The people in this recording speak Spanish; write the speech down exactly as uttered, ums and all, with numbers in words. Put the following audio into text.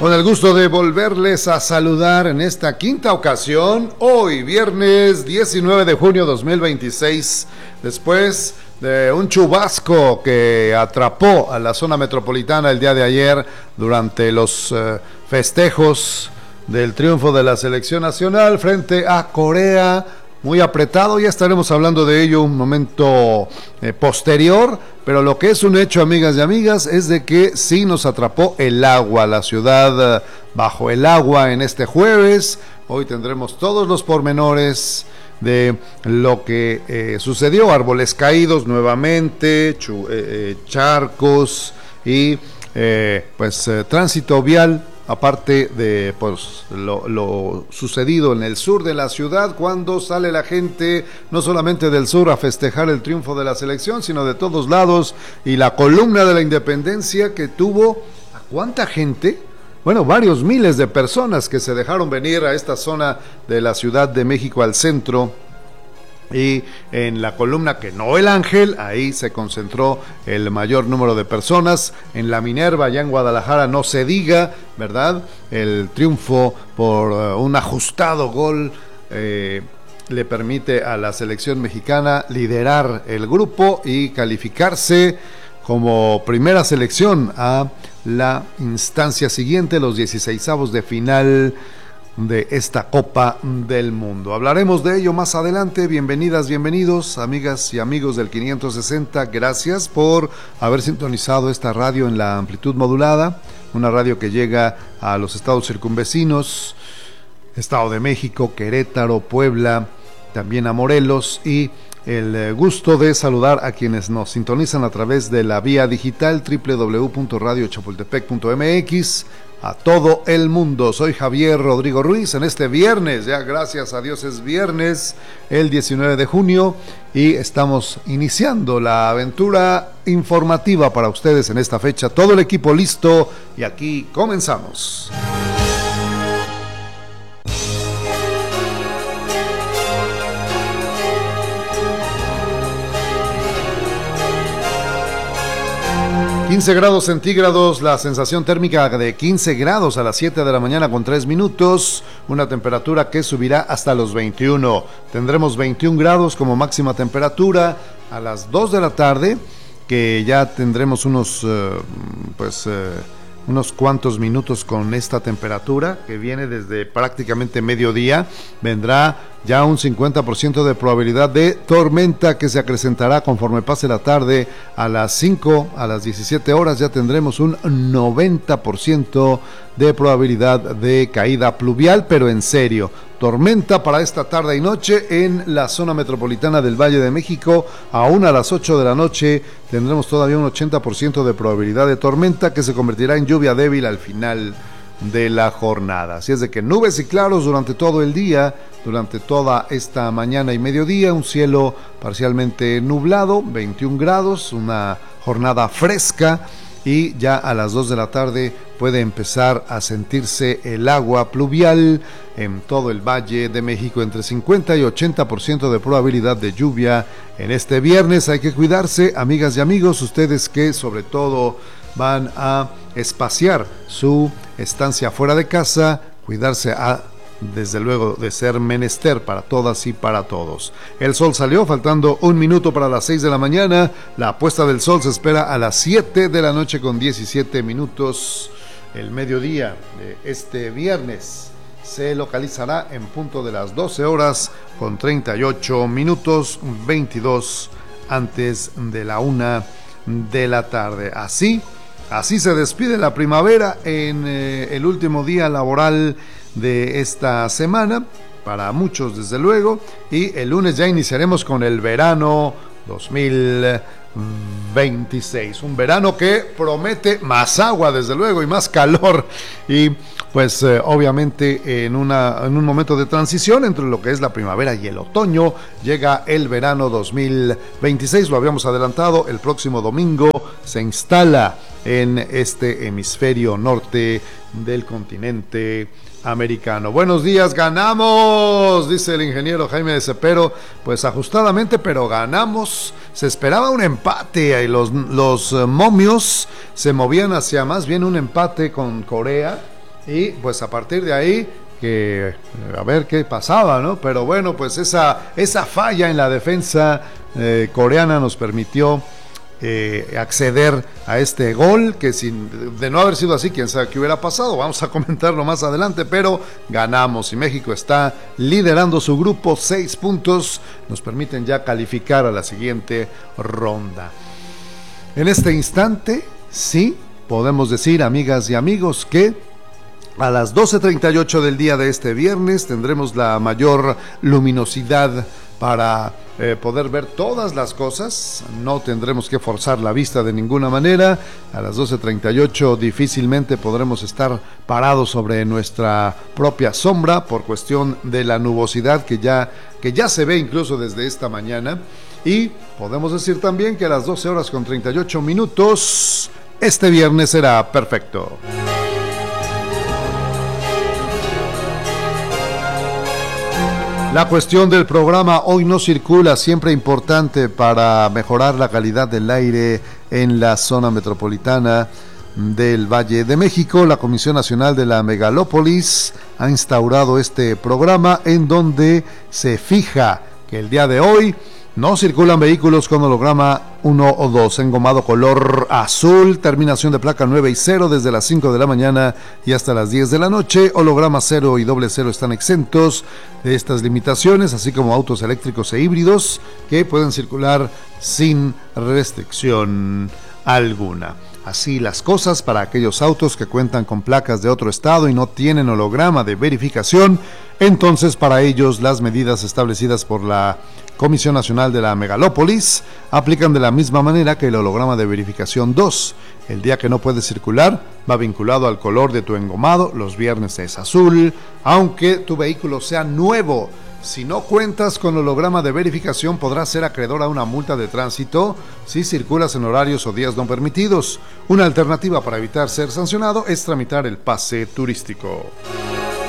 Con el gusto de volverles a saludar en esta quinta ocasión, hoy viernes diecinueve de junio de dos mil veintiséis, después de un chubasco que atrapó a la zona metropolitana el día de ayer durante los eh, festejos del triunfo de la selección nacional frente a Corea. Muy apretado, ya estaremos hablando de ello un momento eh, posterior, pero lo que es un hecho, amigas y amigas, es de que sí nos atrapó el agua, la ciudad eh, bajo el agua en este jueves. Hoy tendremos todos los pormenores de lo que eh, sucedió, árboles caídos nuevamente, chu, eh, eh, charcos y eh, pues eh, tránsito vial. Aparte de pues, lo, lo sucedido en el sur de la ciudad, cuando sale la gente no solamente del sur a festejar el triunfo de la selección, sino de todos lados, y la columna de la independencia que tuvo, ¿a cuánta gente? Bueno, varios miles de personas que se dejaron venir a esta zona de la Ciudad de México, al centro. Y en la columna que no el Ángel, ahí se concentró el mayor número de personas. En la Minerva, allá en Guadalajara, no se diga, ¿verdad? El triunfo por uh, un ajustado gol eh, le permite a la selección mexicana liderar el grupo y calificarse como primera selección a la instancia siguiente, los dieciseisavos de final de esta Copa del Mundo. Hablaremos de ello más adelante. Bienvenidas, bienvenidos, amigas y amigos del quinientos sesenta. Gracias por haber sintonizado esta radio en la amplitud modulada, una radio que llega a los estados circunvecinos, Estado de México, Querétaro, Puebla, también a Morelos, y el gusto de saludar a quienes nos sintonizan a través de la vía digital doble u doble u doble u punto radio chapultepec punto m x, a todo el mundo. Soy Javier Rodrigo Ruiz en este viernes, ya gracias a Dios es viernes, el diecinueve de junio, y estamos iniciando la aventura informativa para ustedes en esta fecha. Todo el equipo listo y aquí comenzamos. quince grados centígrados, la sensación térmica de quince grados a las siete de la mañana con tres minutos, una temperatura que subirá hasta los veintiuno. Tendremos veintiún grados como máxima temperatura a las dos de la tarde, que ya tendremos unos, uh, pues, uh, unos cuantos minutos con esta temperatura que viene desde prácticamente mediodía. Vendrá ya un cincuenta por ciento de probabilidad de tormenta que se acrecentará conforme pase la tarde. A las cinco, a las diecisiete horas ya tendremos un noventa por ciento de probabilidad de caída pluvial, pero en serio, tormenta para esta tarde y noche en la zona metropolitana del Valle de México. Aún a las ocho de la noche tendremos todavía un ochenta por ciento de probabilidad de tormenta que se convertirá en lluvia débil al final de la jornada. Así es de que nubes y claros durante todo el día, durante toda esta mañana y mediodía, un cielo parcialmente nublado, veintiún grados, una jornada fresca, y ya a las dos de la tarde puede empezar a sentirse el agua pluvial en todo el Valle de México, entre cincuenta y ochenta por ciento de probabilidad de lluvia en este viernes. Hay que cuidarse, amigas y amigos, ustedes que sobre todo van a espaciar su estancia fuera de casa, cuidarse a, desde luego, de ser menester para todas y para todos. El sol salió faltando un minuto para las seis de la mañana, la puesta del sol se espera a las siete de la noche con diecisiete minutos. El mediodía de este viernes se localizará en punto de las doce horas con treinta y ocho minutos, veintidós antes de la una de la tarde. Así Así se despide la primavera en eh, el último día laboral de esta semana, para muchos desde luego, y el lunes ya iniciaremos con el verano dos mil veintiséis, un verano que promete más agua desde luego y más calor, y pues eh, obviamente en, una, en un momento de transición entre lo que es la primavera y el otoño, llega el verano dos mil veintiséis, lo habíamos adelantado, el próximo domingo se instala en este hemisferio norte del continente americano. Buenos días, ganamos, dice el ingeniero Jaime de Cepero, pues ajustadamente, pero ganamos. Se esperaba un empate y los, los momios se movían hacia más bien un empate con Corea, y pues a partir de ahí que a ver qué pasaba, ¿no? Pero bueno, pues esa, esa falla en la defensa eh, coreana nos permitió eh, acceder a este gol, que sin, de no haber sido así, quién sabe qué hubiera pasado, vamos a comentarlo más adelante, pero ganamos y México está liderando su grupo, seis puntos, nos permiten ya calificar a la siguiente ronda. En este instante, sí, podemos decir, amigas y amigos, que a las doce treinta y ocho del día de este viernes tendremos la mayor luminosidad para eh, poder ver todas las cosas. No tendremos que forzar la vista de ninguna manera. A las doce treinta y ocho difícilmente podremos estar parados sobre nuestra propia sombra por cuestión de la nubosidad que ya, que ya se ve incluso desde esta mañana. Y podemos decir también que a las doce horas con treinta y ocho minutos este viernes será perfecto. La cuestión del programa Hoy No Circula, siempre importante para mejorar la calidad del aire en la zona metropolitana del Valle de México. La Comisión Nacional de la Megalópolis ha instaurado este programa en donde se fija que el día de hoy no circulan vehículos con holograma uno o dos, engomado color azul, terminación de placa nueve y cero desde las cinco de la mañana y hasta las diez de la noche. Holograma cero y doble cero están exentos de estas limitaciones, así como autos eléctricos e híbridos que pueden circular sin restricción alguna. Así las cosas para aquellos autos que cuentan con placas de otro estado y no tienen holograma de verificación, entonces para ellos las medidas establecidas por la Comisión Nacional de la Megalópolis aplican de la misma manera que el holograma de verificación dos. El día que no puede circular va vinculado al color de tu engomado, los viernes es azul, aunque tu vehículo sea nuevo. Si no cuentas con holograma de verificación, podrás ser acreedor a una multa de tránsito si circulas en horarios o días no permitidos. Una alternativa para evitar ser sancionado es tramitar el pase turístico.